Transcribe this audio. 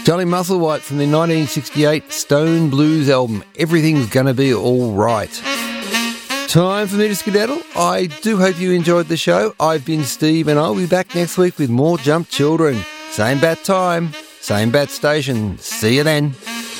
Johnny Musselwhite from the 1968 Stone Blues album, Everything's Gonna Be All Right. Time for me to skedaddle. I do hope you enjoyed the show. I've been Steve and I'll be back next week with more Jump Children. Same bat time, same bat station. See you then.